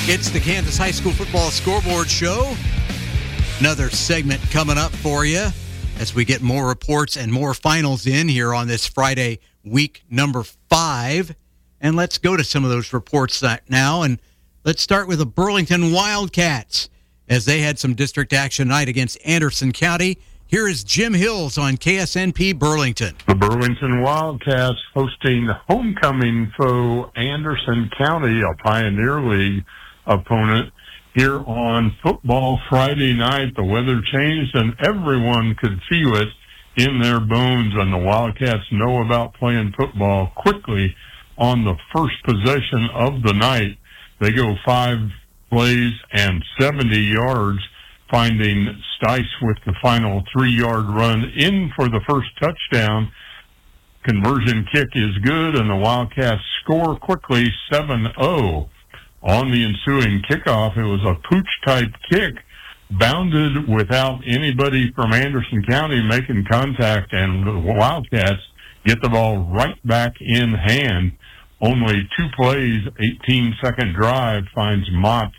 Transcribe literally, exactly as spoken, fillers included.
It's the Kansas High School Football Scoreboard Show. Another segment coming up for you as we get more reports and more finals in here on this Friday, week number five. And let's go to some of those reports now. And let's start with the Burlington Wildcats as they had some district action tonight against Anderson County. Here is Jim Hills on K S N P Burlington. The Burlington Wildcats hosting homecoming foe Anderson County, a Pioneer League opponent, here on Football Friday night. The weather changed and everyone could feel it in their bones, and the Wildcats know about playing football quickly on the first possession of the night. They go five plays and seventy yards, finding Stice with the final three-yard run in for the first touchdown. Conversion kick is good, and the Wildcats score quickly, seven oh. On the ensuing kickoff, it was a pooch-type kick, bounded without anybody from Anderson County making contact, and the Wildcats get the ball right back in hand. Only two plays, eighteen-second drive, finds Mott